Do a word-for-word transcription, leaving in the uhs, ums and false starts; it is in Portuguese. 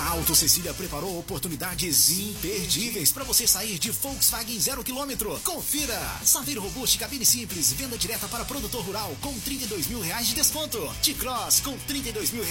Auto Cecília preparou oportunidades imperdíveis para você sair de Volkswagen zero quilômetro. Confira! Saveiro Robuste, cabine simples, venda direta para produtor rural com trinta e dois mil reais de desconto. T-Cross com trinta e dois mil